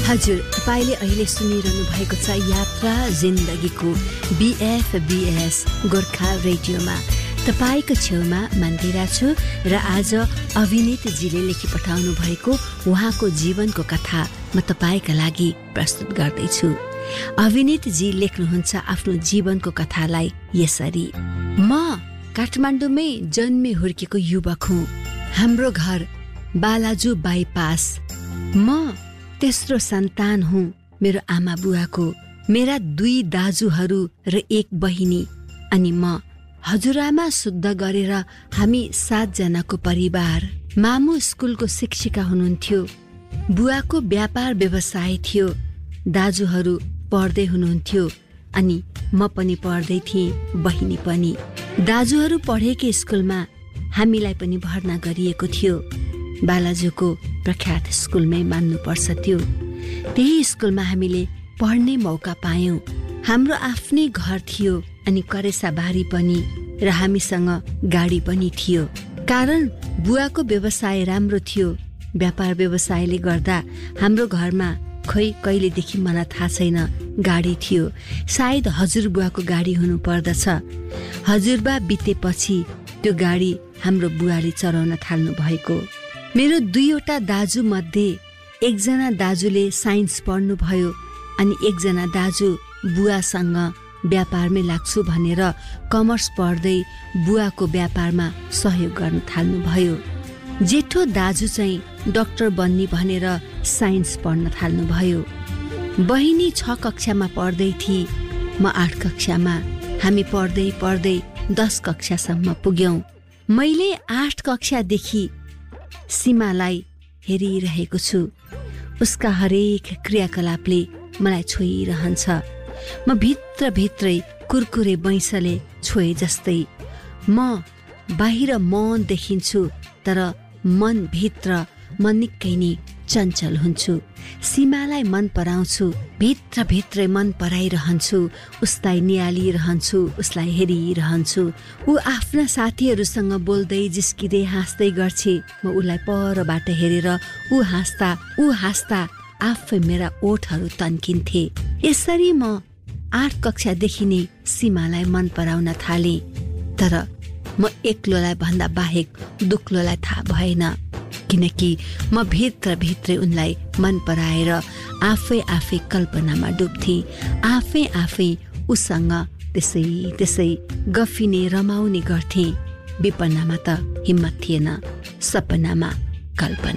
हजुर, तपाईले अहिले सुनिरहनु भएको छ यात्रा जिन्दगीको BFBS गोर्खा रेडियोमा। तपाईको छेउमा मन्दिरा छु र आज अभिनीतजीले लेखी पठाउनु भएको उहाँको जीवनको कथा म तपाईका लागि प्रस्तुत गर्दैछु। अभिनीतजी लेख्नुहुन्छ आफ्नो जीवनको कथालाई यसरी। म काठमाडौँमै जन्मे हुर्केको युवक हुँ। हाम्रो घर बालाजु बाइपास। म तेस्रो सन्तान हुँ मेरो आमा बुवाको। मेरा 2 दाजुहरू र 1 बहिनी अनि म। हजुरआमा शुद्ध गरेर हामी 7 जनाको परिवार। मामु स्कुलको शिक्षिका हुनुहुन्थ्यो। बुवाको व्यापार व्यवसाय थियो। दाजुहरू पढ्दै हुनुहुन्थ्यो अनि म पनि पढ्दै थिएँ, बहिनी पनि। दाजुहरू पढेकै स्कुलमा हामीलाई पनि भर्ना गरिएको थियो। बालाजुको प्रख्यात स्कुलमै मान्नुपर्छ त्यो। त्यही स्कुलमा हामीले पढ्ने मौका पायौं। हाम्रो आफ्नै घर थियो अनि करेसाबारी पनि र हामीसँग गाडी पनि थियो। कारण बुवाको व्यवसाय राम्रो थियो। व्यापार व्यवसायले गर्दा हाम्रो घरमा खै कहिलेदेखि मलाई थाहा छैन गाडी थियो। सायद हजुरबुवाको गाडी हुनु पर्दछ। हजुरबा बितेपछि त्यो गाडी हाम्रो बुवाले चलाउन थाल्नु भएको। मेरो 2वटा दाजु मध्ये 1 जना दाजुले साइन्स पढ्नु भयो अनि 1 जना दाजु बुवासँग व्यापारमै लाग्छु भनेर कमर्स पढ्दै बुवाको व्यापारमा सहयोग गर्न थाल्नु भयो। जेठो दाजु चाहिँ डाक्टर बन्ने भनेर साइन्स पढ्न थाल्नु भयो। बहिनी 6 कक्षामा पढ्दै थिए, म 8 कक्षामा। हामी पढ्दै पढ्दै 10 कक्षासम्म पुग्यौं। मैले 8 कक्षादेखि सीमालाई हेरिरहेको छु। उसका हरेक क्रियाकलापले मलाई छोइरहन्छ। म भित्रभित्रै कुरकुरे बैंसले छोए जस्तै। म बाहिर मौन देखिन्छु तर मन भित्र म निकै नै चञ्चल हुन्छु। सीमालाई मन पराउँछु, भित्रभित्रै मन पराइरहन्छु। उसलाई निहालिरहन्छु, उसलाई हेरिरहन्छु। ऊ आफ्ना साथीहरूसँग बोल्दै जिस्किँदै हाँस्दै गर्छे। म उसलाई परबाट हेरेर ऊ हाँस्दा आफै मेरा ओठहरू तन्किन्थे। यसरी म 8 कक्षादेखि नै सीमालाई मन पराउन थाले। तर म एक्लोलाई भन्दा बाहेक दुक्लोलाई थाहा भएन, किनकि म भित्रभित्रै उनलाई मन पराएर आफै कल्पनामा डुब्थे। आफै उसँग त्यसै गफिने रमाउने गर्थे। विपन्नमा त हिम्मत थिएन, सपनामा कल्पना।